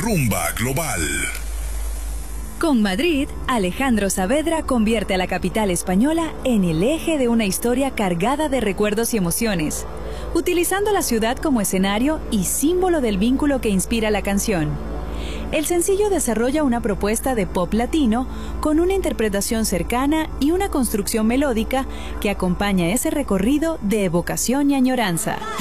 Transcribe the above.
Rumba Global. Con Madrid, Alejandro Saavedra convierte a la capital española en el eje de una historia cargada de recuerdos y emociones, utilizando la ciudad como escenario y símbolo del vínculo que inspira la canción. El sencillo desarrolla una propuesta de pop latino con una interpretación cercana y una construcción melódica que acompaña ese recorrido de evocación y añoranza.